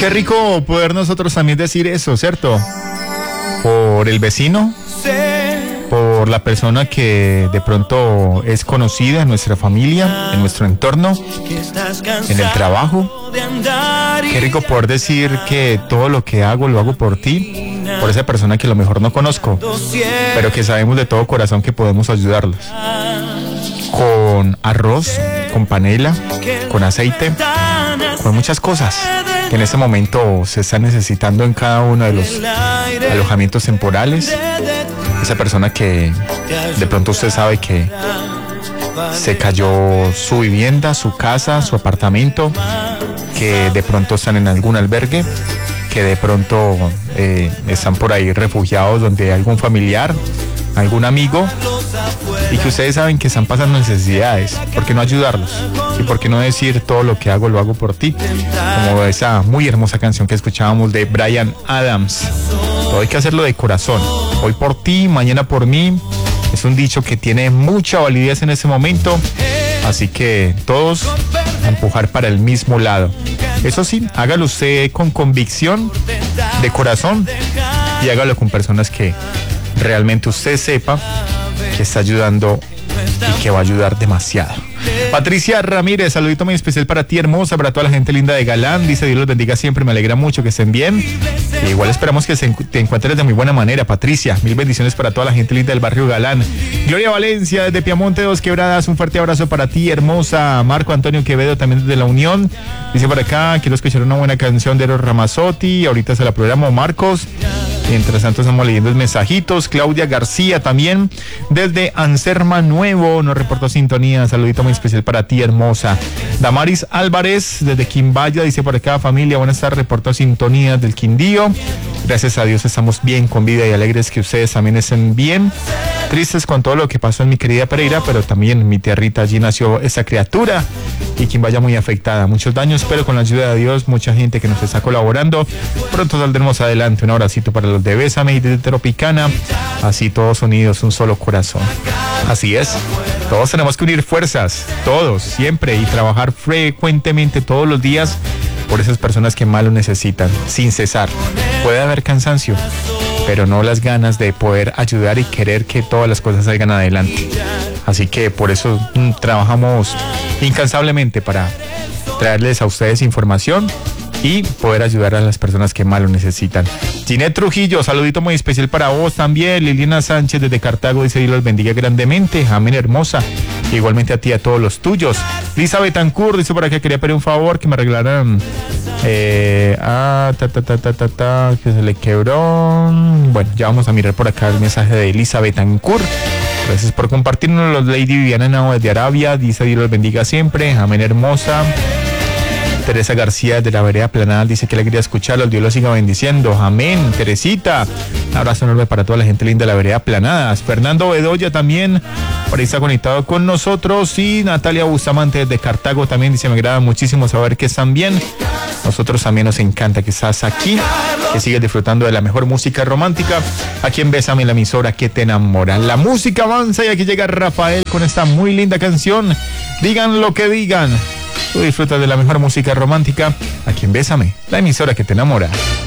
Qué rico poder nosotros también decir eso, ¿cierto? Por el vecino, por la persona que de pronto es conocida en nuestra familia, en nuestro entorno, en el trabajo. Qué rico poder decir que todo lo que hago lo hago por ti, por esa persona que a lo mejor no conozco, pero que sabemos de todo corazón que podemos ayudarlos. Con arroz, con panela, con aceite, con muchas cosas que en este momento se están necesitando en cada uno de los alojamientos temporales. Esa persona que de pronto usted sabe que se cayó su vivienda, su casa, su apartamento, que de pronto están en algún albergue, que de pronto están por ahí refugiados donde hay algún familiar, algún amigo, y que ustedes saben que están pasando necesidades. ¿Por qué no ayudarlos? ¿Y por qué no decir todo lo que hago lo hago por ti? Como esa muy hermosa canción que escuchábamos de Bryan Adams. Todo hay que hacerlo de corazón. Hoy por ti, mañana por mí. Es un dicho que tiene mucha validez en ese momento. Así que todos a empujar para el mismo lado. Eso sí, hágalo usted con convicción, de corazón, y hágalo con personas que realmente usted sepa que está ayudando y que va a ayudar demasiado. Patricia Ramírez, saludito muy especial para ti, hermosa, para toda la gente linda de Galán. Dice, Dios los bendiga siempre, me alegra mucho que estén bien. Igual esperamos que te encuentres de muy buena manera, Patricia. Mil bendiciones para toda la gente linda del barrio Galán. Gloria Valencia, desde Piamonte, Dos Quebradas, un fuerte abrazo para ti, hermosa. Marco Antonio Quevedo, también desde La Unión. Dice por acá, quiero escuchar una buena canción de Eros Ramazzotti. Ahorita se la programo, Marcos. Mientras tanto estamos leyendo los mensajitos. Claudia García también desde Anserma Nuevo nos reportó sintonía. Saludito muy especial para ti, hermosa. Damaris Álvarez desde Quimbaya dice por acá, familia, buenas tardes, reportó sintonía del Quindío. Gracias a Dios estamos bien, con vida, y alegres que ustedes también estén bien. Tristes con todo lo que pasó en mi querida Pereira, pero también en mi tierrita allí nació esa criatura, y Quimbaya muy afectada, muchos daños, pero con la ayuda de Dios, mucha gente que nos está colaborando. Pronto saldremos adelante. Un abracito para los de Bésame y de Tropicana, así todos unidos, un solo corazón. Así es, todos tenemos que unir fuerzas, todos, siempre, y trabajar frecuentemente todos los días por esas personas que más lo necesitan, sin cesar. Puede haber cansancio, pero no las ganas de poder ayudar y querer que todas las cosas salgan adelante. Así que por eso trabajamos incansablemente para traerles a ustedes información y poder ayudar a las personas que más lo necesitan. Ginette Trujillo, saludito muy especial para vos también. Liliana Sánchez desde Cartago dice, Dios los bendiga grandemente. Amén, hermosa. Igualmente a ti, a todos los tuyos. Lisa Betancourt dice por acá, quería pedir un favor, que me arreglaran que se le quebró. Bueno, ya vamos a mirar por acá el mensaje de Lisa Betancourt. Gracias por compartirnos. Los Lady Viviana Nao desde Arabia dice, Dios los bendiga siempre. Amén, hermosa. Teresa García de la Vereda Planada dice que le quería escucharlo, Dios lo siga bendiciendo. Amén, Teresita. Un abrazo enorme para toda la gente linda de la Vereda Planadas. Fernando Bedoya también por ahí está conectado con nosotros, y Natalia Bustamante desde Cartago también dice, me agrada muchísimo saber que están bien. Nosotros también nos encanta que estás aquí, que sigues disfrutando de la mejor música romántica aquí en Bésame, la emisora que te enamora. La música avanza y aquí llega Rafael con esta muy linda canción. Digan lo que digan, tú disfrutas de la mejor música romántica aquí en Bésame, la emisora que te enamora.